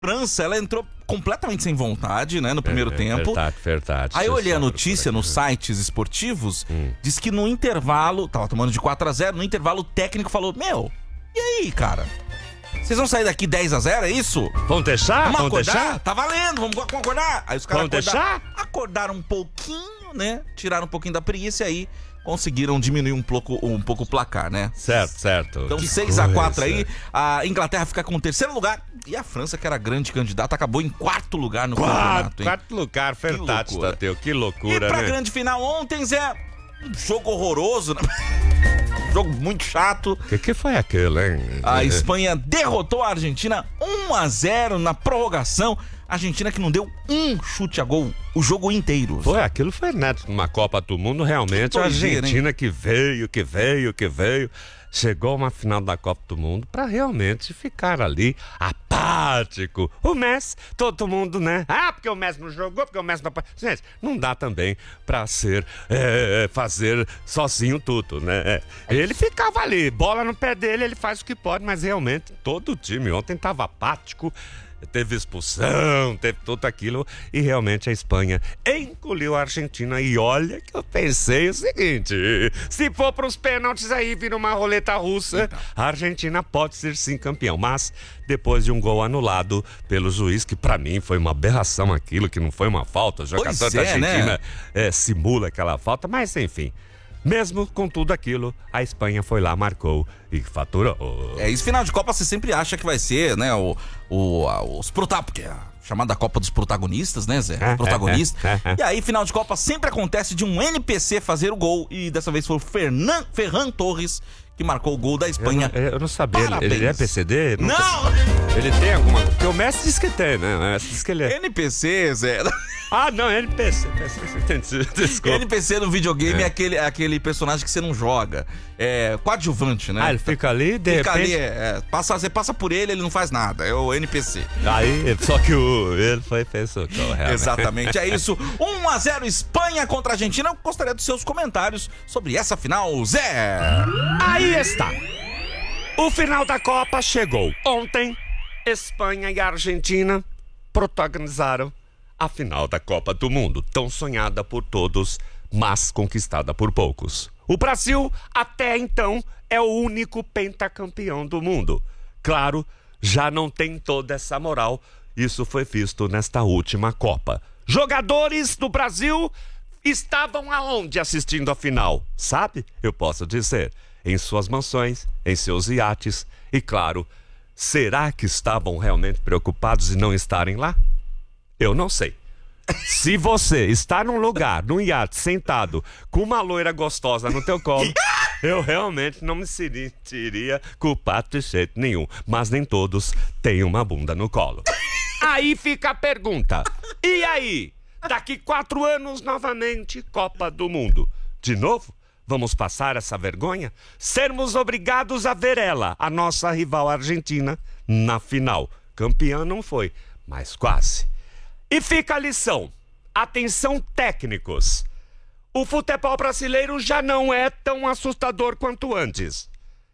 França, ela entrou completamente sem vontade, né, no primeiro tempo. Verdade. Aí eu olhei a notícia nos sites esportivos, diz que no intervalo, tava tomando de 4-0, no intervalo o técnico falou, e aí, cara? Vocês vão sair daqui 10-0, é isso? Vamos deixar? Vamos acordar? Tá valendo, vamos acordar. Aí os caras acordaram um pouquinho, né, tiraram um pouquinho da preguiça e aí conseguiram diminuir um pouco o placar, né? Certo. Então 6-4 aí, a Inglaterra fica com o terceiro lugar e a França, que era grande candidata, acabou em quarto lugar no campeonato. Quarto lugar, verdade, Tateu, que loucura, e pra né? grande final ontem, Zé, um jogo horroroso, né? Um jogo muito chato. Que foi aquele, hein? A Espanha derrotou a Argentina 1-0 na prorrogação. A Argentina que não deu um chute a gol o jogo inteiro. Aquilo foi neto numa Copa do Mundo, realmente. A Argentina que veio. Chegou a uma final da Copa do Mundo pra realmente ficar ali apático. O Messi, todo mundo, né? Porque o Messi não jogou, porque o Messi não... Gente, não dá também pra fazer sozinho tudo, né? Ele ficava ali, bola no pé dele, ele faz o que pode, mas realmente todo o time ontem tava apático. Teve expulsão, teve tudo aquilo e realmente a Espanha engoliu a Argentina. E olha que eu pensei o seguinte: se for para os pênaltis aí, vira uma roleta russa, a Argentina pode ser sim campeão. Mas depois de um gol anulado pelo juiz, que para mim foi uma aberração aquilo, que não foi uma falta, o jogador da Argentina simula aquela falta, mas enfim. Mesmo com tudo aquilo, a Espanha foi lá, marcou e faturou. Esse final de Copa você sempre acha que vai ser, né, porque é a chamada Copa dos Protagonistas, né, Zé? Protagonista. E aí, final de Copa sempre acontece de um NPC fazer o gol e dessa vez foi o Ferran Torres que marcou o gol da Espanha. Eu não sabia, ele é PCD? Não! Ele tem alguma... Porque o Messi diz que tem, né? O Messi diz que ele é... NPC, Zé. Não, NPC. Desculpa. NPC no videogame é aquele personagem que você não joga. É coadjuvante, né? Ele fica ali, de repente... você passa por ele, ele não faz nada. É o NPC. Aí, só que ele fez o gol, realmente. Exatamente, é isso. 1-0 Espanha contra a Argentina. Eu gostaria dos seus comentários sobre essa final, Zé. Aí está. O final da Copa chegou. Ontem, Espanha e Argentina protagonizaram a final da Copa do Mundo, tão sonhada por todos, mas conquistada por poucos. O Brasil, até então, é o único pentacampeão do mundo. Claro, já não tem toda essa moral. Isso foi visto nesta última Copa. Jogadores do Brasil estavam aonde assistindo a final? Sabe? Eu posso dizer, em suas mansões, em seus iates. E claro, será que estavam realmente preocupados em não estarem lá? Eu não sei. Se você está num lugar, num iate, sentado, com uma loira gostosa no teu colo, eu realmente não me sentiria culpado de jeito nenhum. Mas nem todos têm uma bunda no colo. Aí fica a pergunta. E aí? Daqui 4 anos, novamente, Copa do Mundo. De novo? Vamos passar essa vergonha? Sermos obrigados a ver ela, a nossa rival Argentina, na final. Campeã não foi, mas quase. E fica a lição. Atenção, técnicos. O futebol brasileiro já não é tão assustador quanto antes.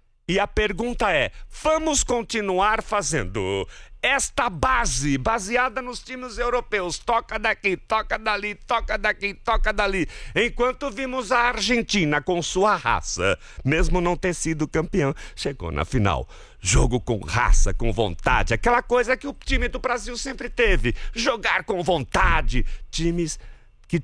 E a pergunta é, vamos continuar fazendo esta base, baseada nos times europeus, toca daqui, toca dali, toca daqui, toca dali, enquanto vimos a Argentina com sua raça, mesmo não ter sido campeão, chegou na final. Jogo com raça, com vontade, aquela coisa que o time do Brasil sempre teve, jogar com vontade, time que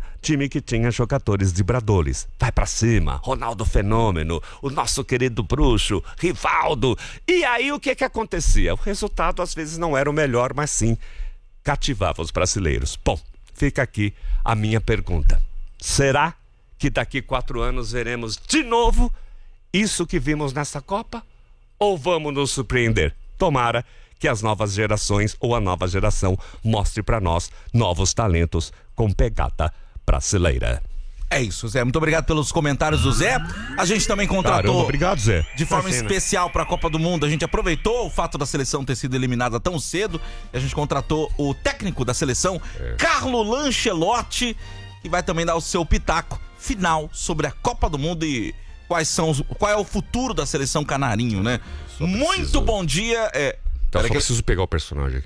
tinha jogadores vibradores. Vai pra cima, Ronaldo Fenômeno, o nosso querido bruxo, Rivaldo. E aí o que acontecia? O resultado às vezes não era o melhor, mas sim cativava os brasileiros. Bom, fica aqui a minha pergunta. Será que daqui 4 anos veremos de novo isso que vimos nessa Copa? Ou vamos nos surpreender? Tomara que as novas gerações ou a nova geração mostre para nós novos talentos com pegada brasileira. É isso, Zé. Muito obrigado pelos comentários do Zé. A gente também contratou... Caramba, obrigado, Zé. De forma especial para a Copa do Mundo. A gente aproveitou o fato da seleção ter sido eliminada tão cedo. E a gente contratou o técnico da seleção, Carlo Ancelotti, que vai também dar o seu pitaco final sobre a Copa do Mundo e qual é o futuro da seleção canarinho, né? Muito bom dia. Então só preciso pegar o personagem aqui.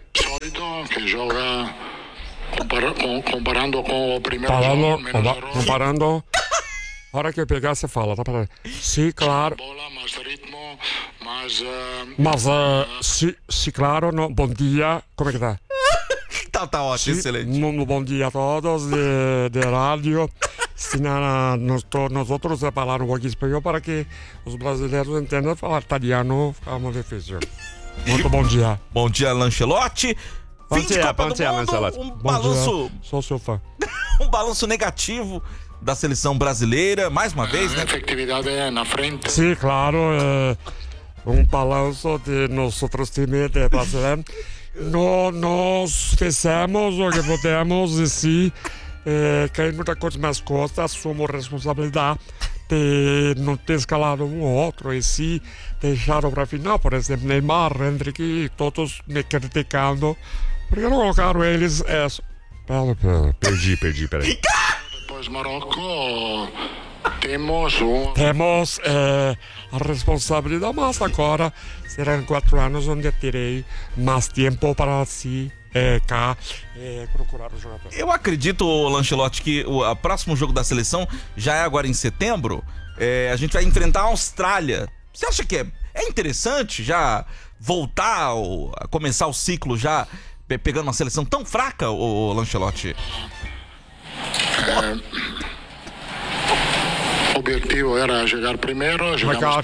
que joga comparando com o primeiro jogo, comparando. A hora que eu pegar, você fala, tá? Sim, claro. bola, mais ritmo, mais... Mas, sim, claro, no, bom dia. Como é que tá? Tá ótimo, Sim, excelente. bom dia a todos de rádio. Nós outros falar um pouquinho espanhol para que os brasileiros entendam. Falar italiano fica muito difícil. Muito bom dia. Bom dia, Lancelotti. Fim de Copa do Mundo, Lancelotti. um Bom balanço, dia. Sou seu fã. um balanço negativo da seleção brasileira, mais uma vez, né? efetividade na frente. Sim, claro, balanço de nós outros times de brasileiros. Nós fizemos o que podemos e sim, cai muita coisa nas costas, assumimos responsabilidade de não ter escalado um ou outro e sim deixaram para final, por exemplo, Neymar, Hendrick, todos me criticando, porque não colocaram eles. Perdi, peraí. Depois Marrocos, temos Temos a responsabilidade, mas agora serão 4 anos onde terei mais tempo para se procurar o jogador. Eu acredito, Lancelotti, que o próximo jogo da seleção já é agora em setembro. A gente vai enfrentar a Austrália. Você acha que é interessante já voltar a começar o ciclo já pegando uma seleção tão fraca, o Lancelotti? o objetivo era chegar primeiro, chegamos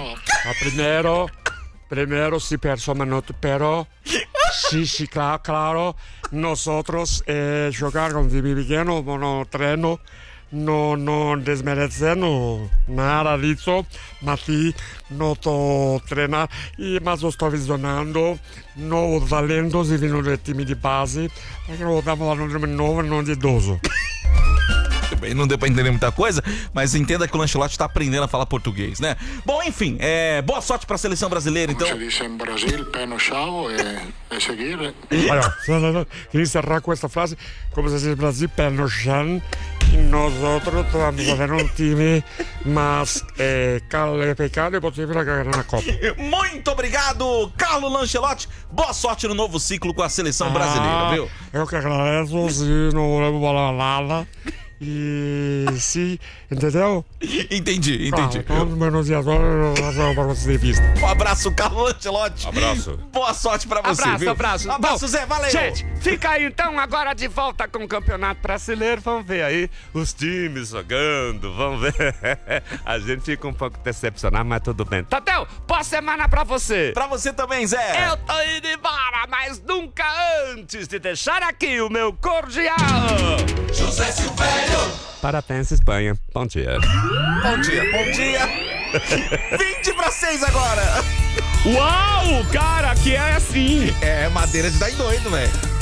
Primeiro se perso minuto, pero sí, claro, nosotros jogar com time pequeno, no treino, não desmerecendo nada disso, mas sim, não estou treinando, mas eu estou visionando novos talentos e vindo do time de base, porque não estamos falando de um novo, não de idoso. Bem, não deu pra entender muita coisa, mas entenda que o Lancelotti tá aprendendo a falar português, né? Bom, enfim, boa sorte pra seleção brasileira, então. Se diz em Brasil, pé no chão e seguir. Olha, queria encerrar com essa frase, como se diz no Brasil, pé no chão, e nós outros vamos fazer um time, mas é pecado e possível ganhar na Copa. Muito obrigado, Carlo Lancelotti. Boa sorte no novo ciclo com a seleção brasileira, viu? Eu que agradeço, sim, não levo bola nada. E sim, entendeu? Entendi. Todos meus dias para você de vista. Um abraço, Carlo Lancelotti. Abraço. Boa sorte pra você, viu? Abraço. Abraço, Bom, Zé, valeu. Gente, fica aí então agora de volta com o Campeonato Brasileiro. Vamos ver aí os times jogando, vamos ver. A gente fica um pouco decepcionado, mas tudo bem. Tadeu, boa semana pra você. Pra você também, Zé. Eu tô indo embora, mas nunca antes de deixar aqui o meu cordial. José Silvério. Parabéns, Espanha. Bom dia. Bom dia. 20:06 agora. Uau, cara, que é assim. É madeira de dar em doido, velho.